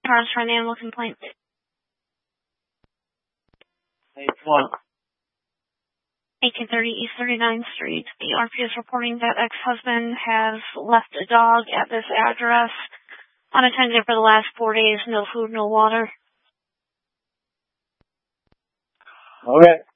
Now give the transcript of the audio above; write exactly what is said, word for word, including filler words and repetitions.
Charge for an animal complaint. eight one. eighteen thirty East thirty-ninth Street. The R P is reporting that ex-husband has left a dog at this address unattended for the last four days. No food, no water. Okay.